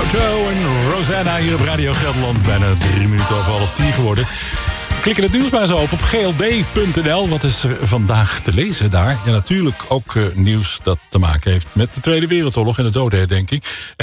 Joe en Rosanna hier op Radio Gelderland. Bijna 3 minuten over 9:30 geworden. Klikken het nieuws maar eens op gld.nl. Wat is er vandaag te lezen daar? Ja, natuurlijk ook nieuws dat te maken heeft met de Tweede Wereldoorlog en de dodenherdenking.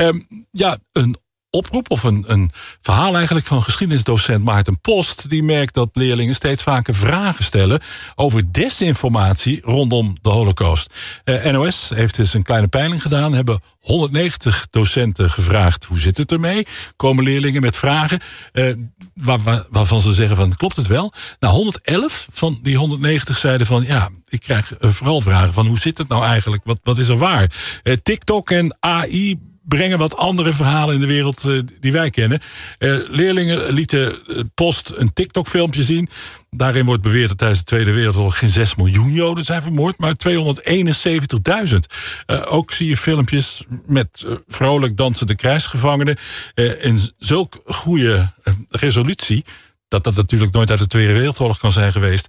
Een oproep of een verhaal eigenlijk van geschiedenisdocent Maarten Post. Die merkt dat leerlingen steeds vaker vragen stellen over desinformatie rondom de Holocaust. NOS heeft dus een kleine peiling gedaan. Hebben 190 docenten gevraagd hoe zit het ermee. Komen leerlingen met vragen waarvan ze zeggen van klopt het wel? Nou, 111 van die 190 zeiden van ja, ik krijg vooral vragen van hoe zit het nou eigenlijk? Wat is er waar? TikTok en AI brengen wat andere verhalen in de wereld die wij kennen. Leerlingen lieten Post een TikTok-filmpje zien. Daarin wordt beweerd dat tijdens de Tweede Wereldoorlog geen 6 miljoen Joden zijn vermoord, maar 271.000. Ook zie je filmpjes met vrolijk dansende krijgsgevangenen. In zulk goede resolutie, dat natuurlijk nooit uit de Tweede Wereldoorlog kan zijn geweest.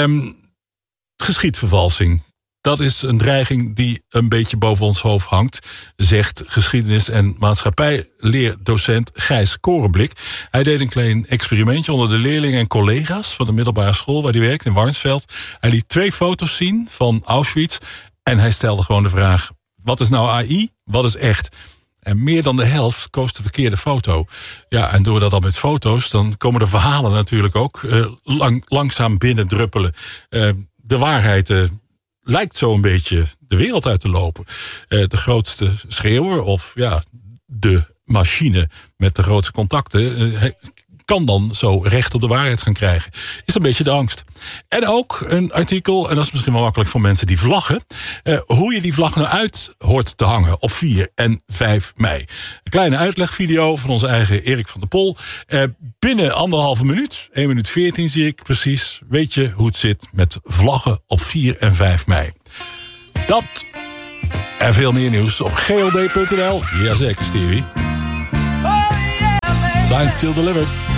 Geschiedvervalsing. Dat is een dreiging die een beetje boven ons hoofd hangt, zegt geschiedenis- en maatschappijleerdocent Gijs Korenblik. Hij deed een klein experimentje onder de leerlingen en collega's van de middelbare school waar hij werkt in Warnsveld. Hij liet 2 foto's zien van Auschwitz en hij stelde gewoon de vraag: wat is nou AI? Wat is echt? En meer dan de helft koos de verkeerde foto. Ja, en door dat dan met foto's, dan komen de verhalen natuurlijk ook langzaam binnendruppelen. De waarheid lijkt zo een beetje de wereld uit te lopen. De grootste schreeuwer of ja, de machine met de grootste contacten kan dan zo recht op de waarheid gaan krijgen. Is een beetje de angst. En ook een artikel, en dat is misschien wel makkelijk voor mensen die vlaggen, hoe je die vlag nou uit hoort te hangen op 4 en 5 mei. Een kleine uitlegvideo van onze eigen Erik van der Pol. Binnen 1,5 minuut, 1 minuut 14 zie ik precies, weet je hoe het zit met vlaggen op 4 en 5 mei. Dat en veel meer nieuws op gld.nl. Jazeker, Stevie. Signed, sealed, delivered.